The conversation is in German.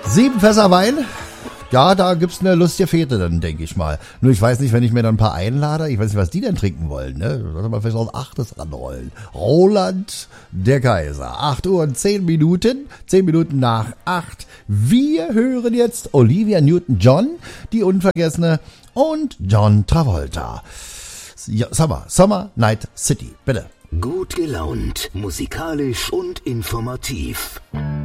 7 Fässer Wein. Ja, da gibt's eine lustige Fete dann, denke ich mal. Nur ich weiß nicht, wenn ich mir dann ein paar einlade, ich weiß nicht, was die denn trinken wollen, ne? Sollte man vielleicht auch 8 ranrollen. Roland der Kaiser. 8 Uhr und 10 Minuten. 10 Minuten nach 8. Wir hören jetzt Olivia Newton-John, die Unvergessene, und John Travolta. Ja, Summer Night City, bitte. Gut gelaunt, musikalisch und informativ.